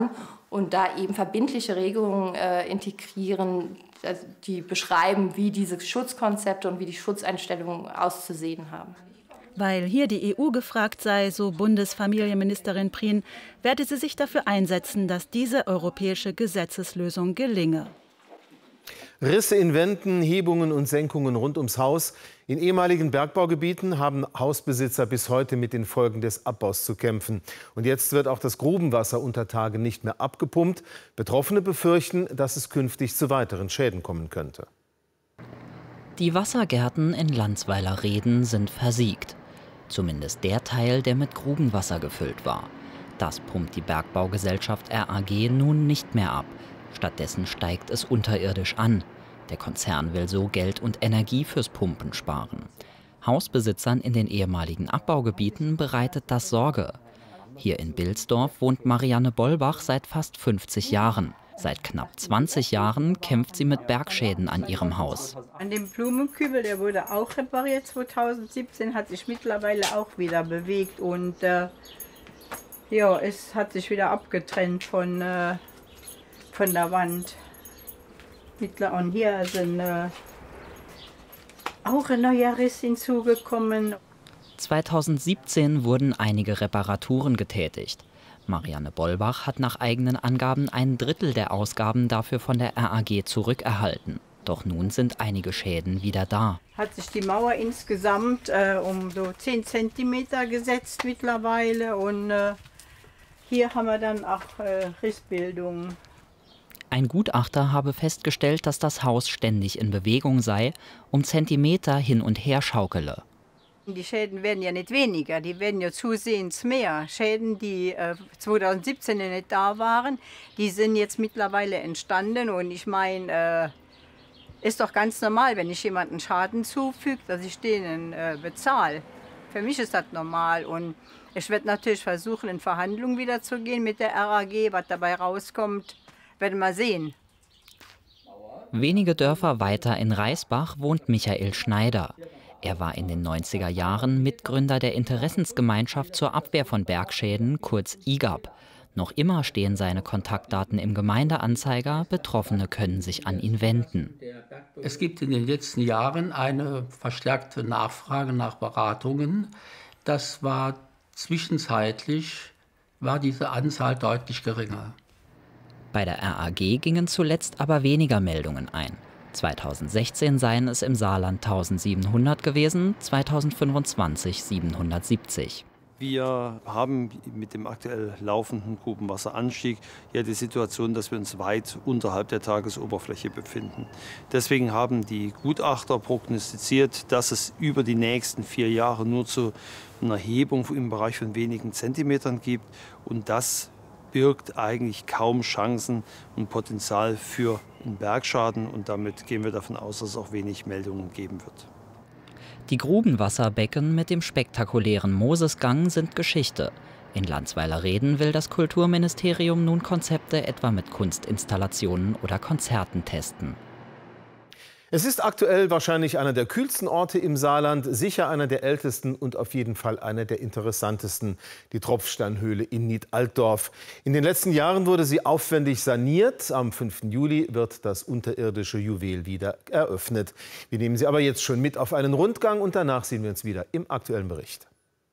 und da eben verbindliche Regelungen integrieren, die beschreiben, wie diese Schutzkonzepte und wie die Schutzeinstellungen auszusehen haben. Weil hier die EU gefragt sei, so Bundesfamilienministerin Prien, werde sie sich dafür einsetzen, dass diese europäische Gesetzeslösung gelinge. Risse in Wänden, Hebungen und Senkungen rund ums Haus. In ehemaligen Bergbaugebieten haben Hausbesitzer bis heute mit den Folgen des Abbaus zu kämpfen. Und jetzt wird auch das Grubenwasser unter Tage nicht mehr abgepumpt. Betroffene befürchten, dass es künftig zu weiteren Schäden kommen könnte. Die Wassergärten in Landsweiler-Reden sind versiegt. Zumindest der Teil, der mit Grubenwasser gefüllt war. Das pumpt die Bergbaugesellschaft RAG nun nicht mehr ab. Stattdessen steigt es unterirdisch an. Der Konzern will so Geld und Energie fürs Pumpen sparen. Hausbesitzern in den ehemaligen Abbaugebieten bereitet das Sorge. Hier in Bilsdorf wohnt Marianne Bollbach seit fast 50 Jahren. Seit knapp 20 Jahren kämpft sie mit Bergschäden an ihrem Haus. An dem Blumenkübel, der wurde auch repariert 2017, hat sich mittlerweile auch wieder bewegt. Und ja, es hat sich wieder abgetrennt von der Wand. Und hier sind auch ein neuer Riss hinzugekommen. 2017 wurden einige Reparaturen getätigt. Marianne Bollbach hat nach eigenen Angaben ein Drittel der Ausgaben dafür von der RAG zurückerhalten. Doch nun sind einige Schäden wieder da. Hat sich die Mauer insgesamt um so 10 cm gesetzt mittlerweile. Und hier haben wir dann auch Rissbildungen. Ein Gutachter habe festgestellt, dass das Haus ständig in Bewegung sei, um Zentimeter hin und her schaukele. Die Schäden werden ja nicht weniger, die werden ja zusehends mehr. Schäden, die 2017 nicht da waren, die sind jetzt mittlerweile entstanden. Und ich meine, ist doch ganz normal, wenn ich jemandem Schaden zufüge, dass ich denen bezahle. Für mich ist das normal. Und ich werde natürlich versuchen, in Verhandlungen wieder zu gehen mit der RAG. Was dabei rauskommt, werden wir sehen. Wenige Dörfer weiter in Reisbach wohnt Michael Schneider. Er war in den 90er Jahren Mitgründer der Interessensgemeinschaft zur Abwehr von Bergschäden, kurz IGAB. Noch immer stehen seine Kontaktdaten im Gemeindeanzeiger, Betroffene können sich an ihn wenden. Es gibt in den letzten Jahren eine verstärkte Nachfrage nach Beratungen. Das war zwischenzeitlich, war diese Anzahl deutlich geringer. Bei der RAG gingen zuletzt aber weniger Meldungen ein. 2016 seien es im Saarland 1700 gewesen, 2025 770. Wir haben mit dem aktuell laufenden Grubenwasseranstieg ja die Situation, dass wir uns weit unterhalb der Tagesoberfläche befinden. Deswegen haben die Gutachter prognostiziert, dass es über die nächsten 4 Jahre nur zu einer Hebung im Bereich von wenigen Zentimetern gibt. Und das birgt eigentlich kaum Chancen und Potenzial für einen Bergschaden. Und damit gehen wir davon aus, dass es auch wenig Meldungen geben wird. Die Grubenwasserbecken mit dem spektakulären Mosesgang sind Geschichte. In Landsweiler-Reden will das Kulturministerium nun Konzepte etwa mit Kunstinstallationen oder Konzerten testen. Es ist aktuell wahrscheinlich einer der kühlsten Orte im Saarland, sicher einer der ältesten und auf jeden Fall einer der interessantesten, die Tropfsteinhöhle in Nied-Altdorf. In den letzten Jahren wurde sie aufwendig saniert. Am 5. Juli wird das unterirdische Juwel wieder eröffnet. Wir nehmen Sie aber jetzt schon mit auf einen Rundgang und danach sehen wir uns wieder im aktuellen Bericht.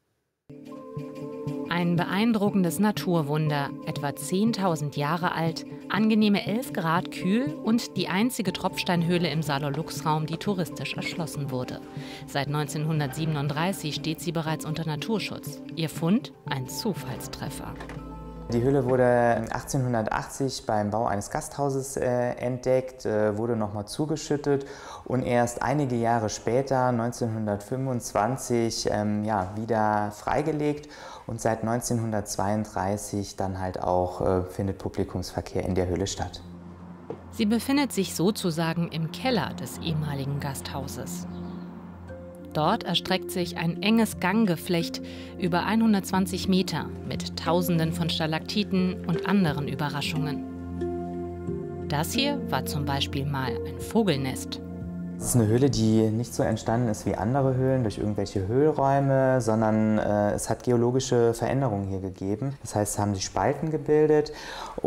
Ein beeindruckendes Naturwunder, etwa 10.000 Jahre alt, angenehme 11 Grad kühl und die einzige Tropfsteinhöhle im Saarler-Lux-Raum, die touristisch erschlossen wurde. Seit 1937 steht sie bereits unter Naturschutz. Ihr Fund? Ein Zufallstreffer. Die Höhle wurde 1880 beim Bau eines Gasthauses entdeckt, wurde nochmal zugeschüttet und erst einige Jahre später, 1925, wieder freigelegt. Und seit 1932 dann halt auch findet Publikumsverkehr in der Höhle statt. Sie befindet sich sozusagen im Keller des ehemaligen Gasthauses. Dort erstreckt sich ein enges Ganggeflecht über 120 Meter mit Tausenden von Stalaktiten und anderen Überraschungen. Das hier war zum Beispiel mal ein Vogelnest. Es ist eine Höhle, die nicht so entstanden ist wie andere Höhlen durch irgendwelche Höhlräume, sondern es hat geologische Veränderungen hier gegeben. Das heißt, es haben sich Spalten gebildet